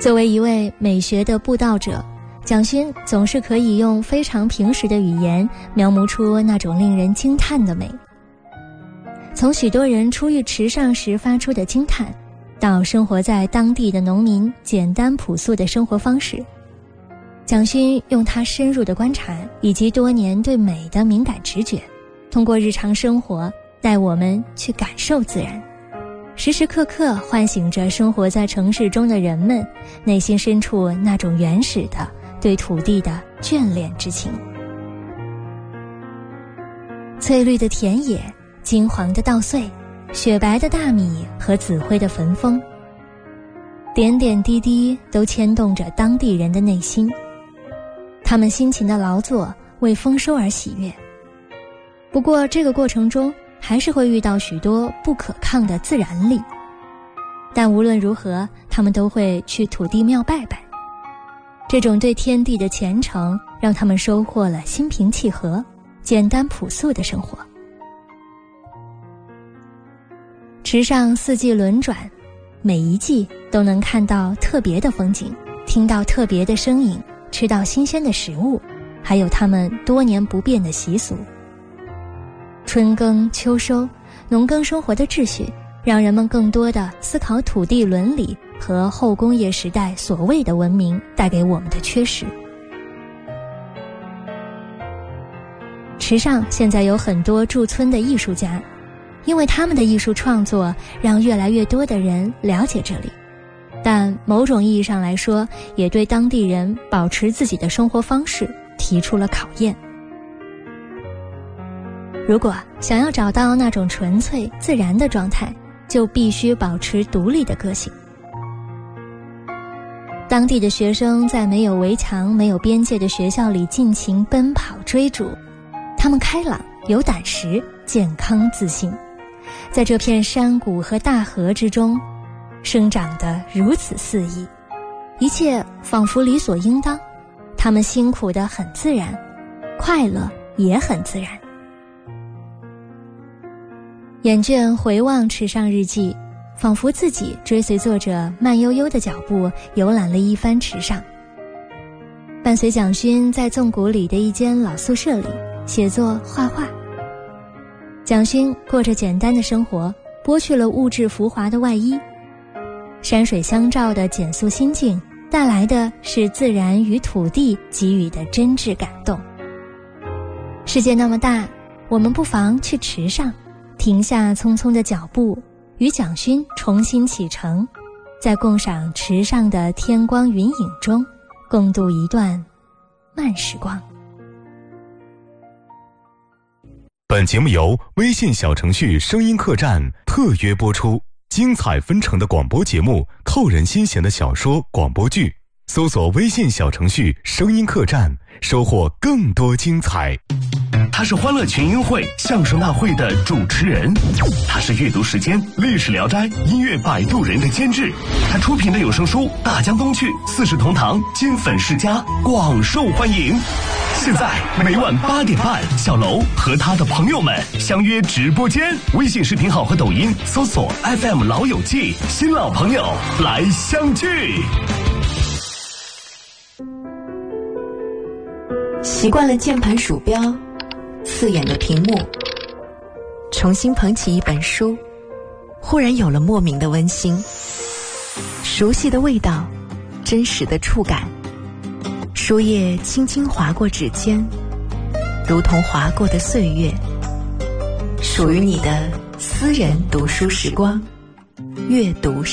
作为一位美学的布道者，蒋勋总是可以用非常平实的语言描摹出那种令人惊叹的美。从许多人初遇池上时发出的惊叹，到生活在当地的农民简单朴素的生活方式，蒋勋用他深入的观察以及多年对美的敏感直觉，通过日常生活带我们去感受自然，时时刻刻唤醒着生活在城市中的人们内心深处那种原始的对土地的眷恋之情。翠绿的田野，金黄的稻穗，雪白的大米和紫灰的焚风，点点滴滴都牵动着当地人的内心。他们辛勤的劳作，为丰收而喜悦。不过这个过程中还是会遇到许多不可抗的自然力，但无论如何，他们都会去土地庙拜拜。这种对天地的虔诚让他们收获了心平气和、简单朴素的生活。池上四季轮转，每一季都能看到特别的风景，听到特别的声音，吃到新鲜的食物，还有他们多年不变的习俗。春耕秋收，农耕生活的秩序让人们更多地思考土地伦理和后工业时代所谓的文明带给我们的缺失。池上现在有很多驻村的艺术家，因为他们的艺术创作让越来越多的人了解这里，但某种意义上来说，也对当地人保持自己的生活方式提出了考验。如果想要找到那种纯粹自然的状态，就必须保持独立的个性。当地的学生在没有围墙、没有边界的学校里尽情奔跑追逐，他们开朗、有胆识、健康自信，在这片山谷和大河之中生长得如此肆意，一切仿佛理所应当。他们辛苦得很自然，快乐也很自然。眼倦回望池上日记，仿佛自己追随作者慢悠悠的脚步游览了一番池上。伴随蒋勋在纵谷里的一间老宿舍里写作画画，蒋勋过着简单的生活，剥去了物质浮华的外衣。山水相照的简素心境带来的是自然与土地给予的真挚感动。世界那么大，我们不妨去池上停下匆匆的脚步，与蒋勋重新启程，在共赏池上的天光云影中共度一段慢时光。 本节目由微信小程序声音客栈特约播出，精彩纷呈的广播节目，扣人心弦的小说广播剧，搜索微信小程序声音客栈，收获更多精彩。 他是欢乐群英会相声大会的主持人，他是阅读时间历史聊斋音乐摆渡人的监制，他出品的有声书《大江东去》《四世同堂》金粉世家广受欢迎。现在每晚8点半，小楼和他的朋友们相约直播间，微信视频号和抖音搜索 FM 老友记，新老朋友来相聚。 习惯了键盘鼠标刺眼的屏幕，重新捧起一本书，忽然有了莫名的温馨，熟悉的味道，真实的触感，书页轻轻划过指尖，如同划过的岁月，属于你的私人读书时光，阅读